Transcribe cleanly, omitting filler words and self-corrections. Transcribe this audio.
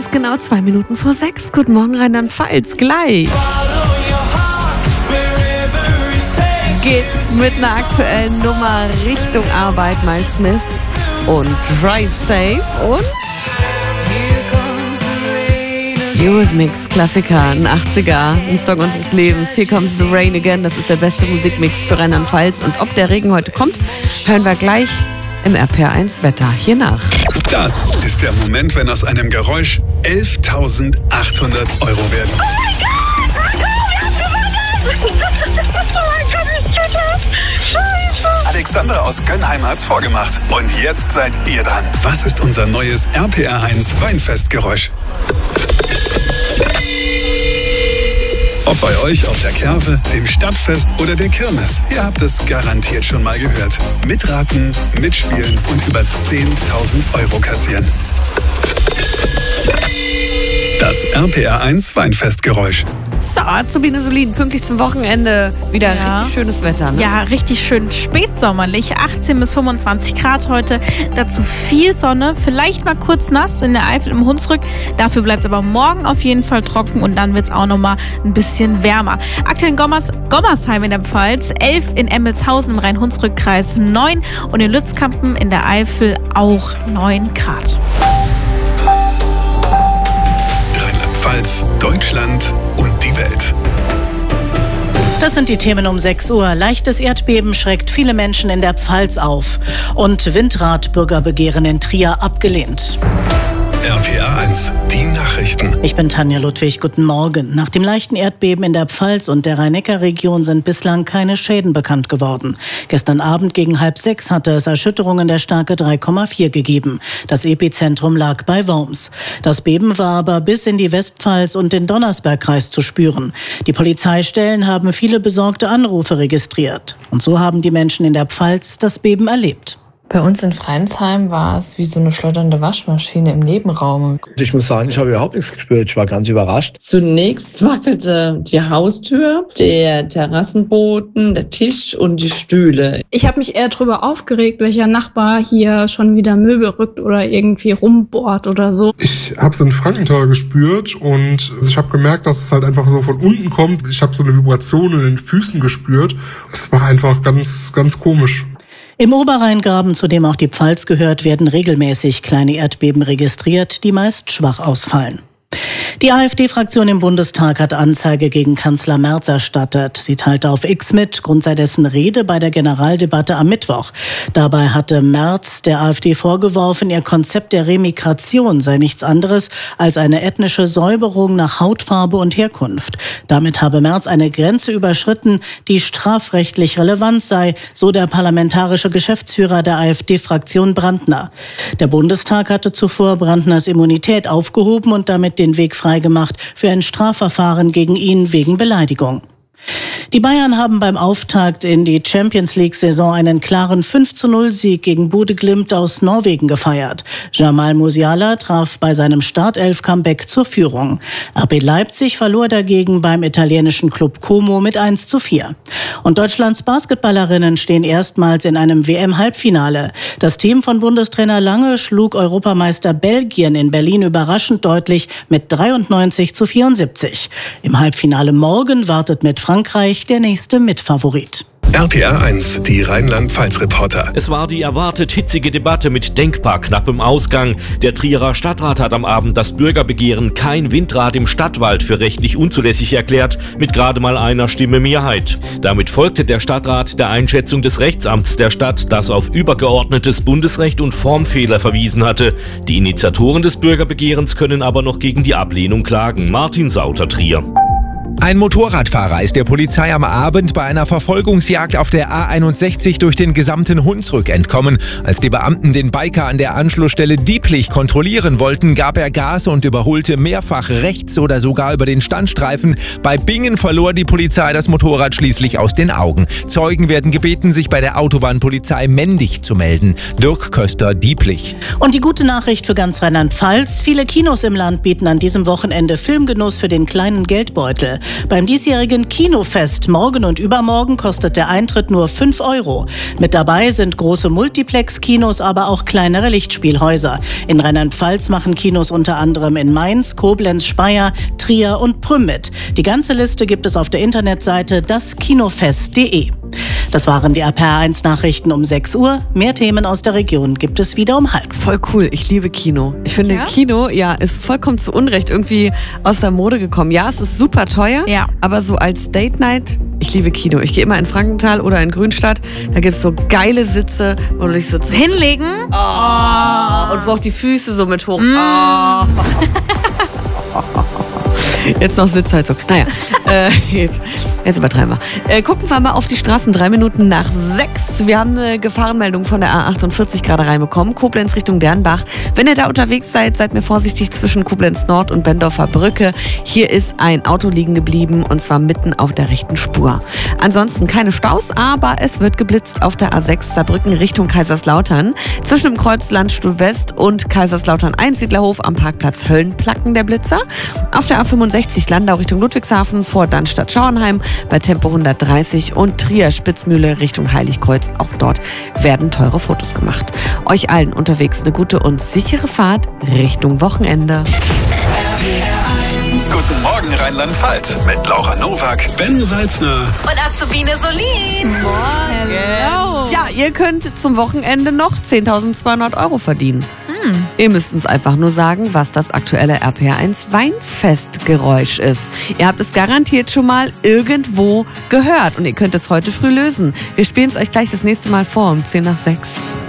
ist genau 2 Minuten vor 6. Guten Morgen, Rheinland-Pfalz. Gleich geht's mit einer aktuellen Nummer Richtung Arbeit. Miles Smith und Drive Safe und Eurythmics Klassiker, ein 80er, ein Song unseres Lebens. Here Comes the Rain Again. Das ist der beste Musikmix für Rheinland-Pfalz. Und ob der Regen heute kommt, hören wir gleich im RPR1 Wetter hier nach. Das ist der Moment, wenn aus einem Geräusch 11.800 Euro werden. Oh mein Gott, ich check das. Scheiße. Alexandra aus Gönnheim hat's vorgemacht. Und jetzt seid ihr dran. Was ist unser neues RPR1 Weinfestgeräusch? Ob bei euch auf der Kerwe, dem Stadtfest oder der Kirmes, ihr habt es garantiert schon mal gehört. Mitraten, mitspielen und über 10.000 Euro kassieren. Das RPR1 Weinfestgeräusch. So, Azubine Solin, pünktlich zum Wochenende. Wieder richtig schönes Wetter, ne? Ja, richtig schön spätsommerlich. 18 bis 25 Grad heute. Dazu viel Sonne, vielleicht mal kurz nass in der Eifel im Hunsrück. Dafür bleibt es aber morgen auf jeden Fall trocken und dann wird es auch nochmal ein bisschen wärmer. Aktuell in Gommersheim in der Pfalz, 11 in Emmelshausen im Rhein-Hunsrück-Kreis 9 und in Lützkampen in der Eifel auch 9 Grad. Rheinland-Pfalz, Deutschland und die Welt. Das sind die Themen um 6 Uhr. Leichtes Erdbeben schreckt viele Menschen in der Pfalz auf. Und Windrad-Bürgerbegehren in Trier abgelehnt. RPR1, die Nachrichten. Ich bin Tanja Ludwig, guten Morgen. Nach dem leichten Erdbeben in der Pfalz und der Rhein-Neckar-Region sind bislang keine Schäden bekannt geworden. Gestern Abend gegen 5:30 hatte es Erschütterungen der Stärke 3,4 gegeben. Das Epizentrum lag bei Worms. Das Beben war aber bis in die Westpfalz und den Donnersbergkreis zu spüren. Die Polizeistellen haben viele besorgte Anrufe registriert. Und so haben die Menschen in der Pfalz das Beben erlebt. Bei uns in Freinsheim war es wie so eine schlotternde Waschmaschine im Nebenraum. Ich muss sagen, ich habe überhaupt nichts gespürt. Ich war ganz überrascht. Zunächst wackelte die Haustür, der Terrassenboden, der Tisch und die Stühle. Ich habe mich eher darüber aufgeregt, welcher Nachbar hier schon wieder Möbel rückt oder irgendwie rumbohrt oder so. Ich habe so ein Frankentor gespürt und ich habe gemerkt, dass es halt einfach so von unten kommt. Ich habe so eine Vibration in den Füßen gespürt. Es war einfach ganz, ganz komisch. Im Oberrheingraben, zu dem auch die Pfalz gehört, werden regelmäßig kleine Erdbeben registriert, die meist schwach ausfallen. Die AfD-Fraktion im Bundestag hat Anzeige gegen Kanzler Merz erstattet. Sie teilte auf X mit, Grund sei dessen Rede bei der Generaldebatte am Mittwoch. Dabei hatte Merz der AfD vorgeworfen, ihr Konzept der Remigration sei nichts anderes als eine ethnische Säuberung nach Hautfarbe und Herkunft. Damit habe Merz eine Grenze überschritten, die strafrechtlich relevant sei, so der parlamentarische Geschäftsführer der AfD-Fraktion Brandner. Der Bundestag hatte zuvor Brandners Immunität aufgehoben und damit den Weg freigemacht für ein Strafverfahren gegen ihn wegen Beleidigung. Die Bayern haben beim Auftakt in die Champions-League-Saison einen klaren 5:0-Sieg gegen Bodø/Glimt aus Norwegen gefeiert. Jamal Musiala traf bei seinem Startelf-Comeback zur Führung. RB Leipzig verlor dagegen beim italienischen Club Como mit 1:4. Und Deutschlands Basketballerinnen stehen erstmals in einem WM-Halbfinale. Das Team von Bundestrainer Lange schlug Europameister Belgien in Berlin überraschend deutlich mit 93:74. Im Halbfinale morgen wartet mit Frankreich der nächste Mitfavorit. RPR1, die Rheinland-Pfalz-Reporter. Es war die erwartet hitzige Debatte mit denkbar knappem Ausgang. Der Trierer Stadtrat hat am Abend das Bürgerbegehren Kein Windrad im Stadtwald für rechtlich unzulässig erklärt, mit gerade mal einer Stimme Mehrheit. Damit folgte der Stadtrat der Einschätzung des Rechtsamts der Stadt, das auf übergeordnetes Bundesrecht und Formfehler verwiesen hatte. Die Initiatoren des Bürgerbegehrens können aber noch gegen die Ablehnung klagen. Martin Sauter, Trier. Ein Motorradfahrer ist der Polizei am Abend bei einer Verfolgungsjagd auf der A61 durch den gesamten Hunsrück entkommen. Als die Beamten den Biker an der Anschlussstelle Dieplich kontrollieren wollten, gab er Gas und überholte mehrfach rechts oder sogar über den Standstreifen. Bei Bingen verlor die Polizei das Motorrad schließlich aus den Augen. Zeugen werden gebeten, sich bei der Autobahnpolizei Mendig zu melden. Dirk Köster, Dieplich. Und die gute Nachricht für ganz Rheinland-Pfalz: Viele Kinos im Land bieten an diesem Wochenende Filmgenuss für den kleinen Geldbeutel. Beim diesjährigen Kinofest morgen und übermorgen kostet der Eintritt nur 5 €. Mit dabei sind große Multiplex-Kinos, aber auch kleinere Lichtspielhäuser. In Rheinland-Pfalz machen Kinos unter anderem in Mainz, Koblenz, Speyer, Trier und Prüm mit. Die ganze Liste gibt es auf der Internetseite daskinofest.de. Das waren die RPR1-Nachrichten um 6 Uhr. Mehr Themen aus der Region gibt es wieder um 12:30. Voll cool, ich liebe Kino. Ich finde, Kino, ist vollkommen zu Unrecht irgendwie aus der Mode gekommen. Ja, es ist super teuer, aber so als Date-Night, ich liebe Kino. Ich gehe immer in Frankenthal oder in Grünstadt, da gibt es so geile Sitze, wo du dich so hinlegen und wo auch die Füße so mit hoch. Jetzt noch Sitzheizung. Naja, jetzt übertreiben wir. Gucken wir mal auf die Straßen. 3 Minuten nach 6. Wir haben eine Gefahrenmeldung von der A48 gerade reinbekommen. Koblenz Richtung Dernbach. Wenn ihr da unterwegs seid, seid mir vorsichtig zwischen Koblenz Nord und Bendorfer Brücke. Hier ist ein Auto liegen geblieben und zwar mitten auf der rechten Spur. Ansonsten keine Staus, aber es wird geblitzt auf der A6 Saarbrücken Richtung Kaiserslautern. Zwischen dem Kreuz Landstuhl West und Kaiserslautern Einsiedlerhof am Parkplatz Höllenplacken der Blitzer. Auf der A65 Landau Richtung Ludwigshafen vor Dannstatt-Schauernheim bei Tempo 130 und Trier Spitzmühle Richtung Heiligkreuz. Auch dort werden teure Fotos gemacht. Euch allen unterwegs eine gute und sichere Fahrt Richtung Wochenende. Guten Morgen Rheinland-Pfalz mit Laura Nowak, Ben Salzner und Azubine Solin. Morgen. Ja, ihr könnt zum Wochenende noch 10.200 € verdienen. Ihr müsst uns einfach nur sagen, was das aktuelle RPR1 Weinfestgeräusch ist. Ihr habt es garantiert schon mal irgendwo gehört und ihr könnt es heute früh lösen. Wir spielen es euch gleich das nächste Mal vor um 10 nach 6.